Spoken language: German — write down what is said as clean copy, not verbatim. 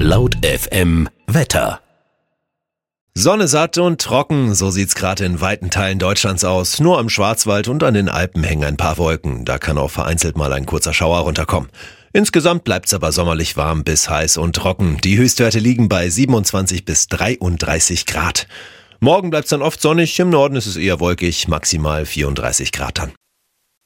Laut FM Wetter. Sonne satt und trocken, so sieht's gerade in weiten Teilen Deutschlands aus. Nur im Schwarzwald und an den Alpen hängen ein paar Wolken. Da kann auch vereinzelt mal ein kurzer Schauer runterkommen. Insgesamt bleibt's aber sommerlich warm bis heiß und trocken. Die Höchstwerte liegen bei 27 bis 33 Grad. Morgen bleibt's dann oft sonnig, im Norden ist es eher wolkig, maximal 34 Grad dann.